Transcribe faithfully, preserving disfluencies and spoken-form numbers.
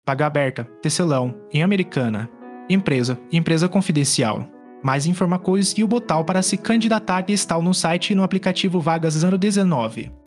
Vaga aberta, Tecelão, em Americana. Empresa, empresa confidencial. Mais informações e o botão para se candidatar está no site e no aplicativo Vagas zero dezenove.